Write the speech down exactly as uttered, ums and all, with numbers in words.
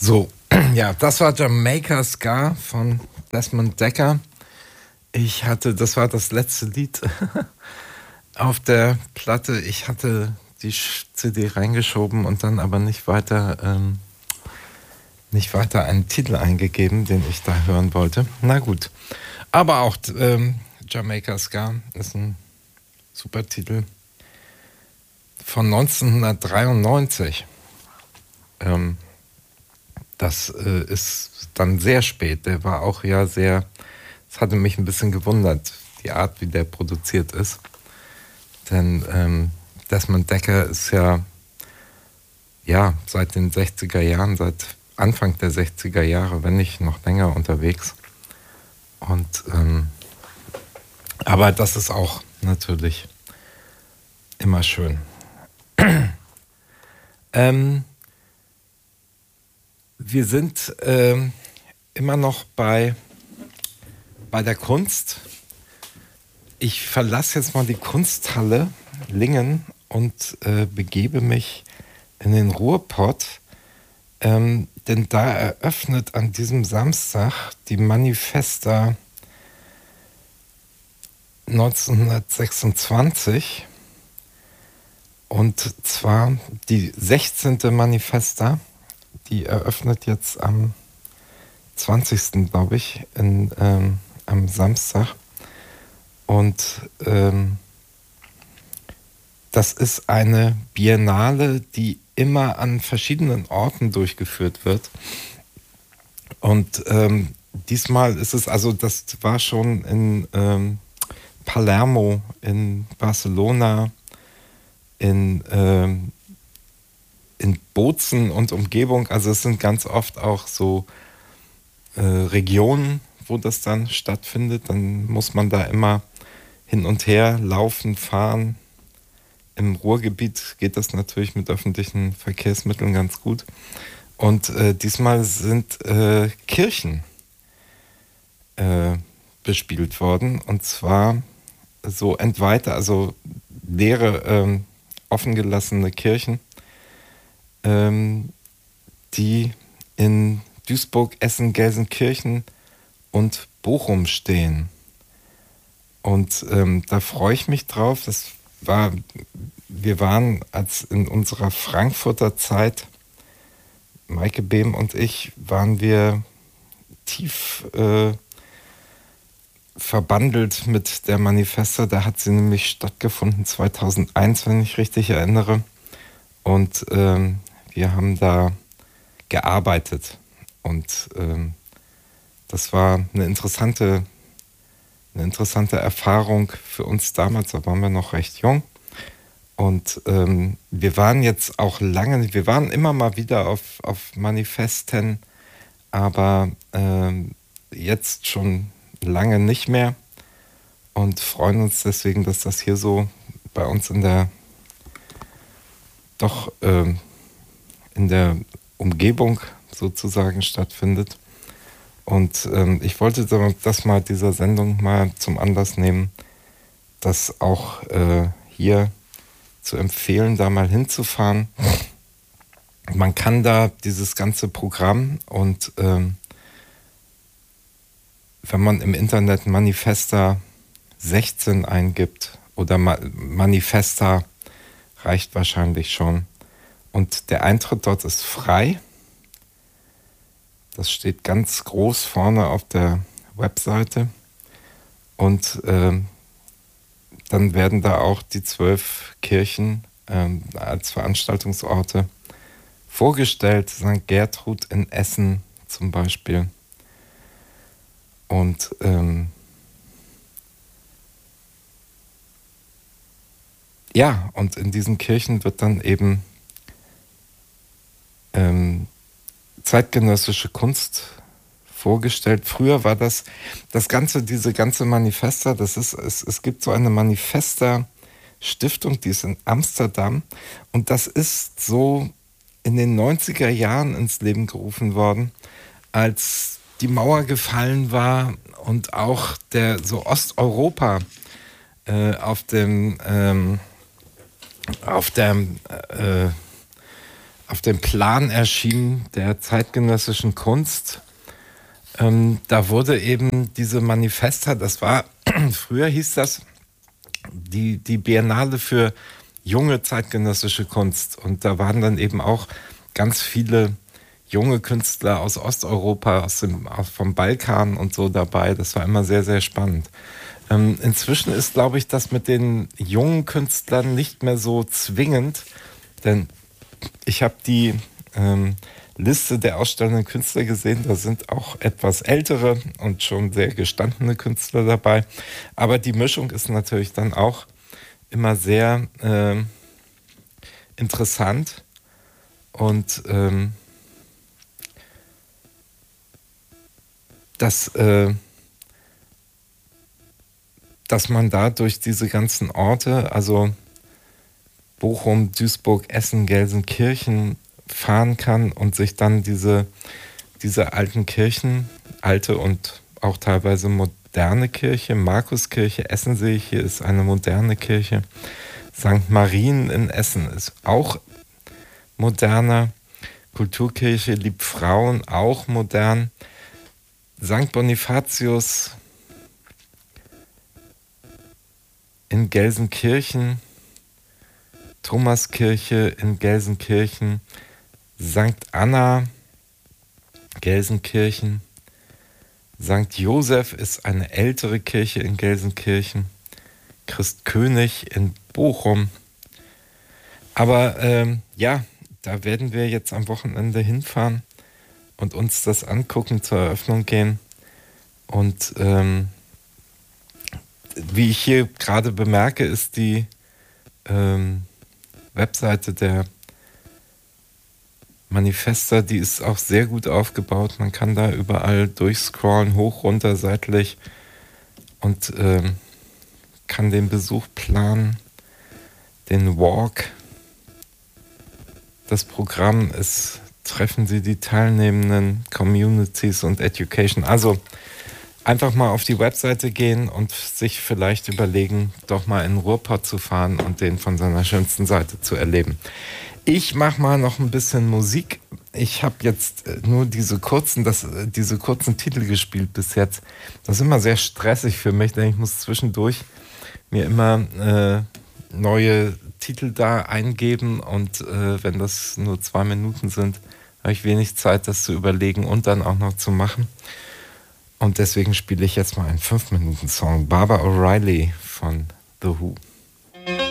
So, ja, das war Jamaica Ska von Desmond Dekker. Ich hatte, das war das letzte Lied auf der Platte. Ich hatte die C D reingeschoben und dann aber nicht weiter, ähm, nicht weiter einen Titel eingegeben, den ich da hören wollte. Na gut. Aber auch ähm, Jamaica Ska ist ein super Titel von neunzehnhundertdreiundneunzig. Ähm, das äh, ist dann sehr spät. Der war auch ja sehr, es hatte mich ein bisschen gewundert, die Art, wie der produziert ist. Denn ähm, Desmond Dekker ist ja, ja seit den sechziger Jahren, seit Anfang der sechziger Jahre, wenn nicht noch länger unterwegs. Und ähm, aber das ist auch natürlich immer schön. ähm, wir sind ähm, immer noch bei, bei der Kunst. Ich verlasse jetzt mal die Kunsthalle Lingen und äh, begebe mich in den Ruhrpott, ähm, denn da eröffnet an diesem Samstag die Manifesta neunzehnhundertsechsundzwanzig und zwar die sechzehnte Manifesta, die eröffnet jetzt am zwanzigsten glaube ich, in, ähm, am Samstag. Und ähm, das ist eine Biennale, die immer an verschiedenen Orten durchgeführt wird. Und ähm, diesmal ist es, also das war schon in ähm, Palermo, in Barcelona, in, ähm, in Bozen und Umgebung. Also es sind ganz oft auch so äh, Regionen, wo das dann stattfindet. Dann muss man da immer hin und her laufen, fahren. Im Ruhrgebiet geht das natürlich mit öffentlichen Verkehrsmitteln ganz gut. Und äh, diesmal sind äh, Kirchen äh, bespielt worden. Und zwar so entweihte, also leere, ähm, offengelassene Kirchen, ähm, die in Duisburg, Essen, Gelsenkirchen und Bochum stehen. Und ähm, da freue ich mich drauf. Das war, wir waren als in unserer Frankfurter Zeit, Maike Behm und ich, waren wir tief äh, verbandelt mit der Manifesta. Da hat sie nämlich stattgefunden zweitausendeins, wenn ich richtig erinnere. Und ähm, wir haben da gearbeitet. Und ähm, das war eine interessante Eine interessante Erfahrung für uns damals, da waren wir noch recht jung. Und ähm, wir waren jetzt auch lange, wir waren immer mal wieder auf, auf Manifesten, aber ähm, jetzt schon lange nicht mehr und freuen uns deswegen, dass das hier so bei uns in der, doch ähm, in der Umgebung sozusagen stattfindet. Und ähm, ich wollte das mal dieser Sendung mal zum Anlass nehmen, das auch äh, hier zu empfehlen, da mal hinzufahren. Man kann da dieses ganze Programm und ähm, wenn man im Internet Manifesta sechzehn eingibt oder Ma- Manifesta reicht wahrscheinlich schon. Und der Eintritt dort ist frei. Das steht ganz groß vorne auf der Webseite. Und äh, dann werden da auch die zwölf Kirchen äh, als Veranstaltungsorte vorgestellt. Sankt Gertrud in Essen zum Beispiel. Und ähm, ja, und in diesen Kirchen wird dann eben ähm, zeitgenössische Kunst vorgestellt. Früher war das, das ganze, diese ganze Manifesta, das ist, es, es gibt so eine Manifesta-Stiftung, die ist in Amsterdam und das ist so in den neunziger Jahren ins Leben gerufen worden, als die Mauer gefallen war und auch der so Osteuropa äh, auf dem ähm, auf der äh, auf dem Plan erschien der zeitgenössischen Kunst. Ähm, da wurde eben diese Manifesta, das war, früher hieß das die, die Biennale für junge zeitgenössische Kunst. Und da waren dann eben auch ganz viele junge Künstler aus Osteuropa, aus dem, aus, vom Balkan und so dabei. Das war immer sehr, sehr spannend. Ähm, inzwischen ist, glaube ich, das mit den jungen Künstlern nicht mehr so zwingend, denn ich habe die ähm, Liste der ausstellenden Künstler gesehen. Da sind auch etwas ältere und schon sehr gestandene Künstler dabei. Aber die Mischung ist natürlich dann auch immer sehr äh, interessant. Und ähm, dass, äh, dass man da durch diese ganzen Orte, also Bochum, Duisburg, Essen, Gelsenkirchen, fahren kann und sich dann diese, diese alten Kirchen, alte und auch teilweise moderne Kirche, Markuskirche, Essen sehe ich, hier ist eine moderne Kirche, Sankt Marien in Essen ist auch moderner, Kulturkirche Liebfrauen auch modern, Sankt Bonifatius in Gelsenkirchen, Thomaskirche in Gelsenkirchen, Sankt Anna, Gelsenkirchen, Sankt Josef ist eine ältere Kirche in Gelsenkirchen, Christkönig in Bochum. Aber ähm, ja, da werden wir jetzt am Wochenende hinfahren und uns das angucken, zur Eröffnung gehen. Und ähm, wie ich hier gerade bemerke, ist die ähm, Webseite der Manifesta, die ist auch sehr gut aufgebaut. Man kann da überall durchscrollen, hoch, runter, seitlich und ähm, kann den Besuch planen, den Walk. Das Programm ist, treffen Sie die teilnehmenden Communities und Education. Also einfach mal auf die Webseite gehen und sich vielleicht überlegen, doch mal in den Ruhrpott zu fahren und den von seiner schönsten Seite zu erleben. Ich mache mal noch ein bisschen Musik. Ich habe jetzt nur diese kurzen, das, diese kurzen Titel gespielt bis jetzt. Das ist immer sehr stressig für mich, denn ich muss zwischendurch mir immer äh, neue Titel da eingeben und äh, wenn das nur zwei Minuten sind, habe ich wenig Zeit, das zu überlegen und dann auch noch zu machen. Und deswegen spiele ich jetzt mal einen fünf Minuten Song. Barbara O'Reilly von The Who.